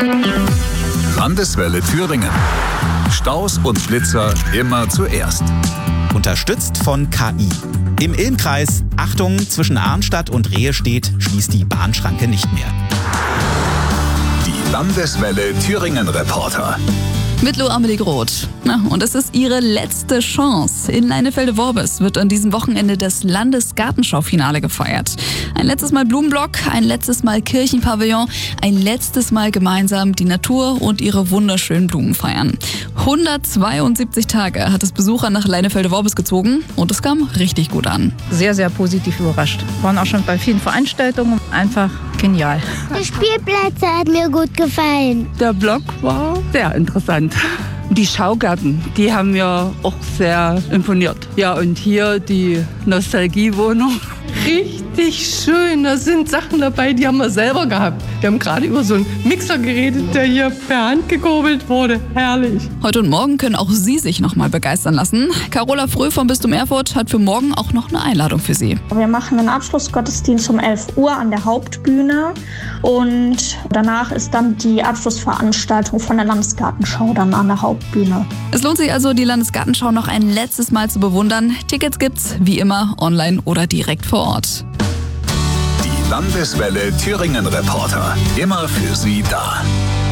Landeswelle Thüringen. Staus und Schlitzer immer zuerst. Unterstützt von KI. Im Ilm-Kreis, Achtung, zwischen Arnstadt und Rehestedt schließt die Bahnschranke nicht mehr. Die Landeswelle Thüringen Reporter. Mit Lo Amelie Groth. Und es ist ihre letzte Chance. In Leinefelde-Worbis wird an diesem Wochenende das Landesgartenschau-Finale gefeiert. Ein letztes Mal Blumenblock, ein letztes Mal Kirchenpavillon, ein letztes Mal gemeinsam die Natur und ihre wunderschönen Blumen feiern. 172 Tage hat es Besucher nach Leinefelde-Worbis gezogen und es kam richtig gut an. Sehr, sehr positiv überrascht. Waren auch schon bei vielen Veranstaltungen. Einfach genial. Die Spielplätze hat mir gut gefallen. Der Block war sehr interessant. Die Schaugärten, die haben mir auch sehr imponiert. Ja, und hier die Nostalgiewohnung. Richtig schön. Da sind Sachen dabei, die haben wir selber gehabt. Wir haben gerade über so einen Mixer geredet, der hier per Hand gekurbelt wurde. Herrlich. Heute und morgen können auch Sie sich noch mal begeistern lassen. Carola Fröh vom Bistum Erfurt hat für morgen auch noch eine Einladung für Sie. Wir machen einen Abschlussgottesdienst um 11 Uhr an der Hauptbühne und danach ist dann die Abschlussveranstaltung von der Landesgartenschau dann an der Hauptbühne. Es lohnt sich also, die Landesgartenschau noch ein letztes Mal zu bewundern. Tickets gibt's wie immer online oder direkt vor Ort. Die Landeswelle Thüringen Reporter. Immer für Sie da.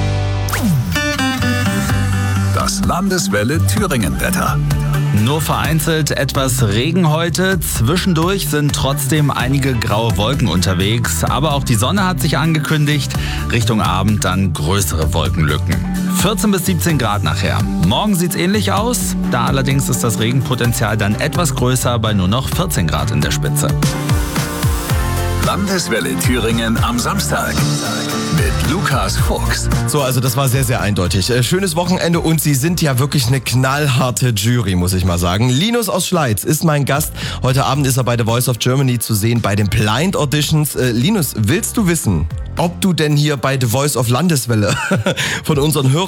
Das Landeswelle Thüringen Wetter. Nur vereinzelt etwas Regen heute. Zwischendurch sind trotzdem einige graue Wolken unterwegs. Aber auch die Sonne hat sich angekündigt. Richtung Abend dann größere Wolkenlücken. 14 bis 17 Grad nachher. Morgen sieht's ähnlich aus. Da allerdings ist das Regenpotenzial dann etwas größer bei nur noch 14 Grad in der Spitze. Landeswelle Thüringen am Samstag mit Lukas Fuchs. So, also das war sehr, sehr eindeutig. Schönes Wochenende und Sie sind ja wirklich eine knallharte Jury, muss ich mal sagen. Linus aus Schleiz ist mein Gast. Heute Abend ist er bei The Voice of Germany zu sehen bei den Blind Auditions. Linus, willst du wissen, ob du denn hier bei The Voice of Landeswelle von unseren Hörern